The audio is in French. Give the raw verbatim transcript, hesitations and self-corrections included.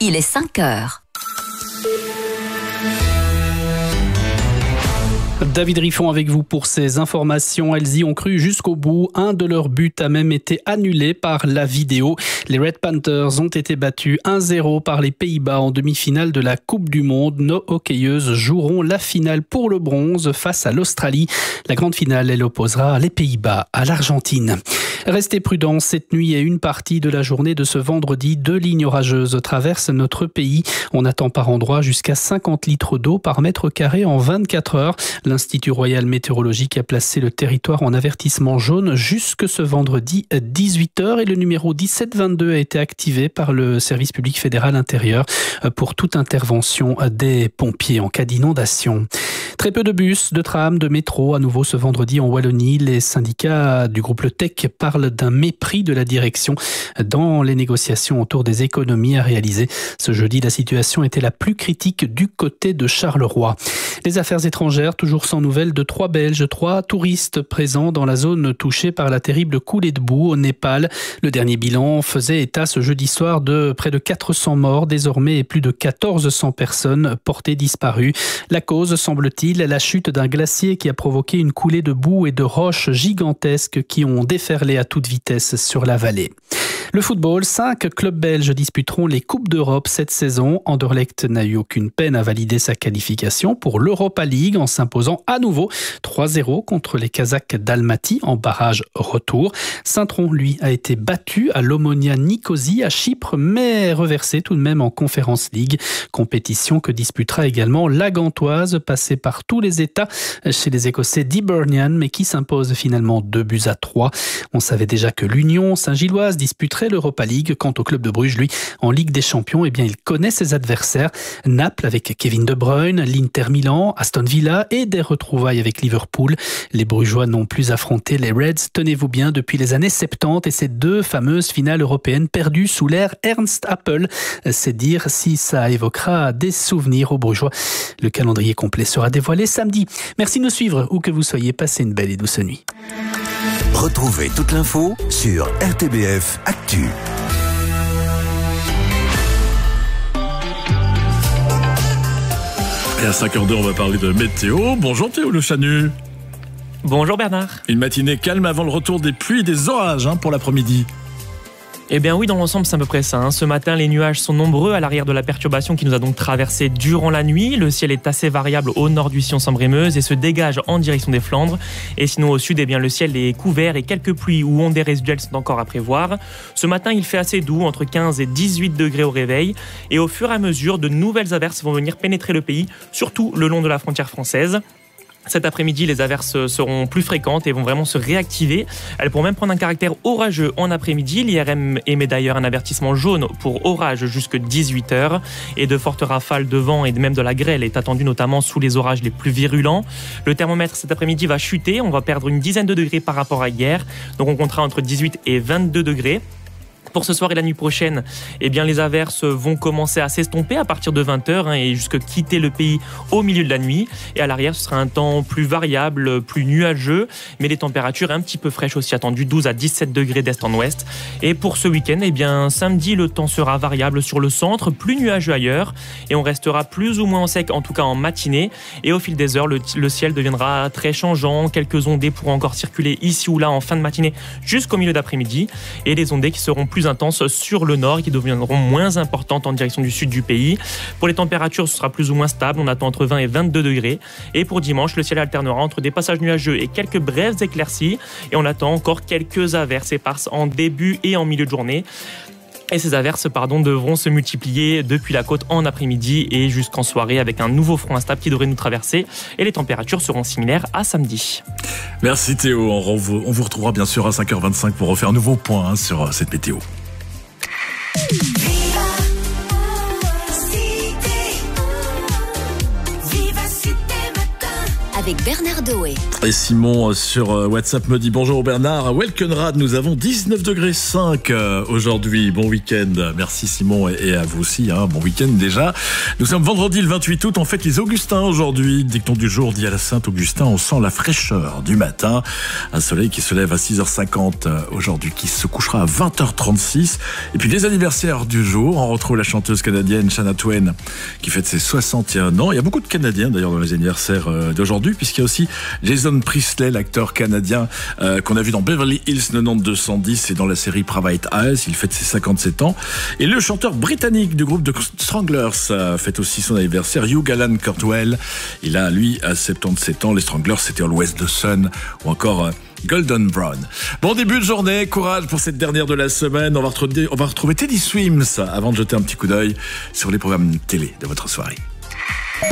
Il est cinq heures. David Riffon avec vous pour ces informations. Elles y ont cru jusqu'au bout. Un de leurs buts a même été annulé par la vidéo. Les Red Panthers ont été battus un zéro par les Pays-Bas en demi-finale de la Coupe du Monde. Nos hockeyeuses joueront la finale pour le bronze face à l'Australie. La grande finale, elle opposera les Pays-Bas à l'Argentine. Restez prudents cette nuit et une partie de la journée de ce vendredi. Deux lignes orageuses traversent notre pays. On attend par endroits jusqu'à cinquante litres d'eau par mètre carré en vingt-quatre heures. L'Institut Royal Météorologique a placé le territoire en avertissement jaune jusque ce vendredi dix-huit heures et le numéro dix-sept vingt-deux a été activé par le service public fédéral intérieur pour toute intervention des pompiers en cas d'inondation. Très peu de bus, de trams, de métro à nouveau ce vendredi en Wallonie. Les syndicats du groupe Le Tech parlent d'un mépris de la direction dans les négociations autour des économies à réaliser. Ce jeudi, la situation était la plus critique du côté de Charleroi. Les affaires étrangères, toujours sans nouvelles de trois Belges, trois touristes présents dans la zone touchée par la terrible coulée de boue au Népal. Le dernier bilan faisait état ce jeudi soir de près de quatre cents morts désormais et plus de quatorze cents personnes portées disparues. La cause, semble-t-il, la chute d'un glacier qui a provoqué une coulée de boue et de roches gigantesques qui ont déferlé à toute vitesse sur la vallée. Le football, cinq clubs belges disputeront les Coupes d'Europe cette saison. Anderlecht n'a eu aucune peine à valider sa qualification pour l'Europa League en s'imposant à nouveau trois zéro contre les Kazakhs d'Almaty en barrage retour. Saint-Tron, lui, a été battu à l'Omonia Nicosie à Chypre, mais reversé tout de même en Conference League. Compétition que disputera également la Gantoise, passée par tous les états chez les Écossais d'Hibernian, mais qui s'impose finalement deux buts à trois. On savait déjà que l'Union Saint-Gilloise disputerait l'Europa League. Quant au club de Bruges, lui, en Ligue des Champions, eh bien, il connaît ses adversaires. Naples avec Kevin De Bruyne, l'Inter Milan, Aston Villa et des retrouvailles avec Liverpool. Les Brugeois n'ont plus affronté les Reds, tenez-vous bien, depuis les années soixante-dix et ces deux fameuses finales européennes perdues sous l'ère Ernst Happel. C'est dire si ça évoquera des souvenirs aux Brugeois. Le calendrier complet sera dévoilé samedi. Merci de nous suivre, où que vous soyez. Passez une belle et douce nuit. Retrouvez toute l'info sur R T B F Actu. Et à cinq heures deux, on va parler de météo. Bonjour Théo Le Chanu. Bonjour Bernard. Une matinée calme avant le retour des pluies et des orages hein, pour l'après-midi. Eh bien oui, dans l'ensemble, c'est à peu près ça. Hein. Ce matin, les nuages sont nombreux à l'arrière de la perturbation qui nous a donc traversé durant la nuit. Le ciel est assez variable au nord du sillon Sambre-et-Meuse et se dégage en direction des Flandres. Et sinon, au sud, eh bien, le ciel est couvert et quelques pluies ou ondées résiduelles sont encore à prévoir. Ce matin, il fait assez doux, entre quinze et dix-huit degrés au réveil. Et au fur et à mesure, de nouvelles averses vont venir pénétrer le pays, surtout le long de la frontière française. Cet après-midi, les averses seront plus fréquentes et vont vraiment se réactiver. Elles pourront même prendre un caractère orageux en après-midi. L'I R M émet d'ailleurs un avertissement jaune pour orage jusqu'à dix-huit heures. Et de fortes rafales de vent et même de la grêle est attendue notamment sous les orages les plus virulents. Le thermomètre cet après-midi va chuter. On va perdre une dizaine de degrés par rapport à hier. Donc on comptera entre dix-huit et vingt-deux degrés. Pour ce soir et la nuit prochaine, eh bien, les averses vont commencer à s'estomper à partir de vingt heures hein, et jusqu'à quitter le pays au milieu de la nuit. Et à l'arrière, ce sera un temps plus variable, plus nuageux, mais les températures un petit peu fraîches aussi attendues, douze à dix-sept degrés d'est en ouest. Et pour ce week-end, eh bien, samedi, le temps sera variable sur le centre, plus nuageux ailleurs, et on restera plus ou moins en sec, en tout cas en matinée. Et au fil des heures, le, le ciel deviendra très changeant. Quelques ondées pourront encore circuler ici ou là en fin de matinée jusqu'au milieu d'après-midi, et les ondées qui seront plus intenses sur le nord et qui deviendront moins importantes en direction du sud du pays. Pour les températures, ce sera plus ou moins stable. On attend entre vingt et vingt-deux degrés. Et pour dimanche, le ciel alternera entre des passages nuageux et quelques brèves éclaircies. Et on attend encore quelques averses éparses en début et en milieu de journée. Et ces averses pardon, devront se multiplier depuis la côte en après-midi et jusqu'en soirée avec un nouveau front instable qui devrait nous traverser. Et les températures seront similaires à samedi. Merci Théo. On vous, on vous retrouvera bien sûr à cinq heures vingt-cinq pour refaire un nouveau point hein, sur cette météo. avec Bernard Doé. Et Simon sur WhatsApp me dit bonjour Bernard. À Welkenrad, nous avons dix-neuf degrés cinq aujourd'hui. Bon week-end. Merci Simon et à vous aussi. Hein. Bon week-end déjà. Nous sommes vendredi le vingt-huit août. On fête les Augustins aujourd'hui. Dicton du jour dit à la Saint-Augustin, on sent la fraîcheur du matin. Un soleil qui se lève à six heures cinquante aujourd'hui, qui se couchera à vingt heures trente-six. Et puis les anniversaires du jour. On retrouve la chanteuse canadienne Shania Twain qui fête ses soixante et un ans. Il y a beaucoup de Canadiens d'ailleurs dans les anniversaires d'aujourd'hui, puisqu'il y a aussi Jason Priestley, l'acteur canadien euh, qu'on a vu dans Beverly Hills quatre-vingt-douze cent dix et dans la série Private Eyes. Il fête ses cinquante-sept ans. Et le chanteur britannique du groupe de Stranglers euh, fête aussi son anniversaire, Hugh Gallan Cardwell. Il a, lui, à soixante-dix-sept ans. Les Stranglers, c'était Always the Sun ou encore... Euh, Golden Brown. Bon début de journée, courage pour cette dernière de la semaine. On va retrouver, on va retrouver Teddy Swims avant de jeter un petit coup d'œil sur les programmes télé de votre soirée.